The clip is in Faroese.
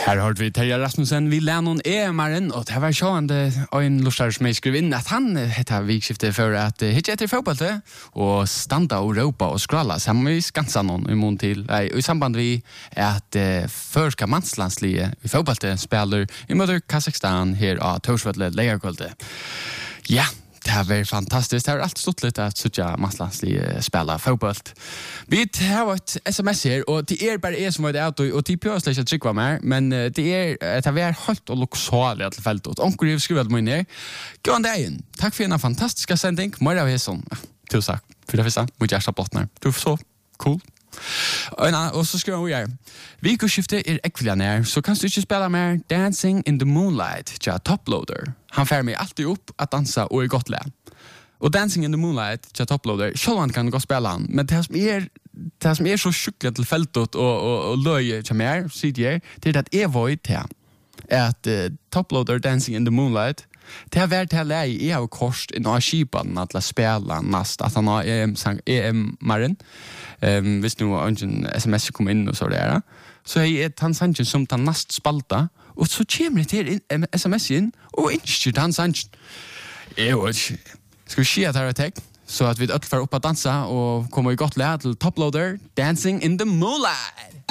Här har vi Terje Rasmussen, vi lärnon EMaren och det var sjående en lustar som skrev in att han heter vikskifte för att hitta till fotboll och standa och ropa och skralla samma vi skansa någon i mån till i samband vi att förska manslandslige i fotboll spelar i möter Kazakstan här av Torsvölle Lejarkolde. Ja, det har varit fantastiskt. Det har allt stått lite att söka masslandslig spela fotboll. Vi har ett sms här och det är bara som var det och det pås lite tryck var mer, men det är att vi är helt och luxualia till fältet. Onkel har skrivit mig ner. Gå an dagen. Tack för en fantastisk sändning. Maria Wesson. Tusen tack för det första. Mycket hjärta bottnar. Du är så cool. Och så skriver vi här. Vikoskifte är ekvilianär, så kan du inte spela mer Dancing in the Moonlight tja Toploader. Han fär mig alltid upp att dansa och är gott lä. Och Dancing in the Moonlight tja Toploader, själv kan gå spela han, men det som är så sjukkligt till fältet och löje som är, sitter det är att var till att Toploader Dancing in the Moonlight det har varit här läge i av kost i några skipan att spela näst att han har EM-maren. Hvis nu en sms kom in och så där. Så är han sanchen som tar näst spalta och så kommer det till sms in och inte han sanchen. Ska vi se att här är så att vi får upp att dansa och komma i gott läge till Toploader Dancing in the Moonlight.